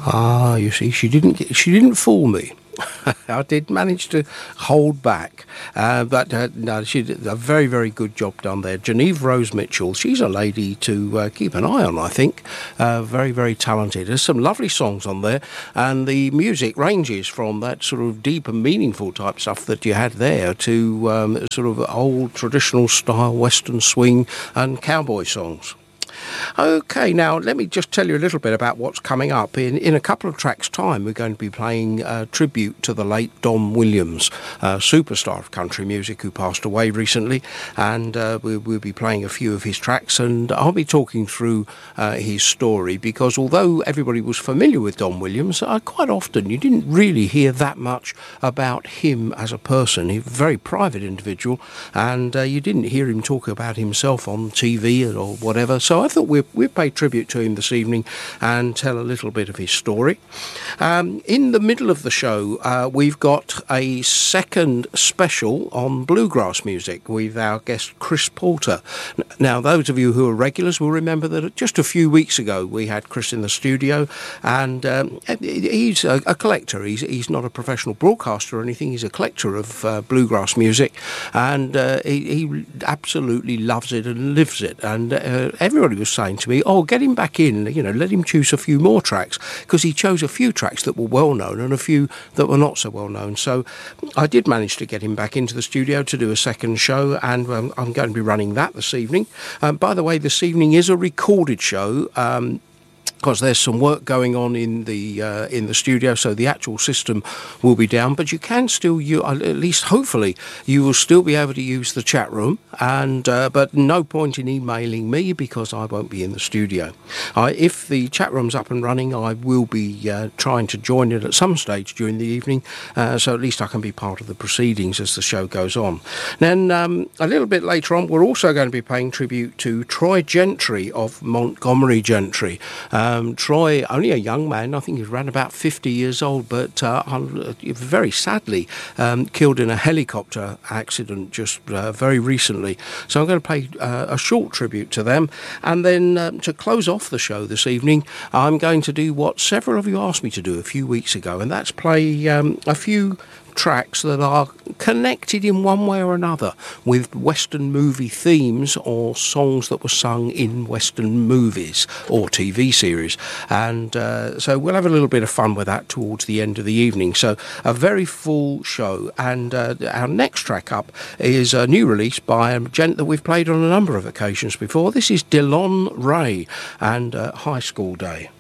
Ah, you see, she didn't fool me. I did manage to hold back, but no, she did a very, very good job done there. Geneve Rose Mitchell, she's a lady to keep an eye on, I think. Very, very talented. There's some lovely songs on there, and the music ranges from that sort of deep and meaningful type stuff that you had there to sort of old traditional style Western swing and cowboy songs. Okay, now let me just tell you a little bit about what's coming up. In a couple of tracks' time, we're going to be playing a tribute to the late Don Williams, superstar of country music who passed away recently, and we'll be playing a few of his tracks, and I'll be talking through his story, because although everybody was familiar with Don Williams, quite often you didn't really hear that much about him as a person. He's a very private individual, and you didn't hear him talk about himself on TV or whatever, so I thought we'd pay tribute to him this evening and tell a little bit of his story. In the middle of the show, we've got a second special on bluegrass music with our guest Chris Porter. Now, those of you who are regulars will remember that just a few weeks ago we had Chris in the studio, and he's a collector. He's not a professional broadcaster or anything. He's a collector of bluegrass music, and he absolutely loves it and lives it. And everybody was saying to me, get him back in, let him choose a few more tracks, because he chose a few tracks that were well known and a few that were not so well known. So I did manage to get him back into the studio to do a second show, and I'm going to be running that this evening. By the way, this evening is a recorded show, because there's some work going on in the studio, so the actual system will be down, but you can still at least hopefully you will still be able to use the chat room, and but no point in emailing me, because I won't be in the studio. If the chat room's up and running, I will be trying to join it at some stage during the evening, so at least I can be part of the proceedings as the show goes on. Then a little bit later on, we're also going to be paying tribute to Troy Gentry of Montgomery Gentry. Troy, only a young man, I think he was around about 50 years old, but very sadly killed in a helicopter accident just very recently. So I'm going to pay a short tribute to them. And then to close off the show this evening, I'm going to do what several of you asked me to do a few weeks ago, and that's play a few tracks that are connected in one way or another with Western movie themes or songs that were sung in Western movies or TV series, and so we'll have a little bit of fun with that towards the end of the evening. So a very full show, and our next track up is a new release by a gent that we've played on a number of occasions before. This is Delon Ray and High School Day.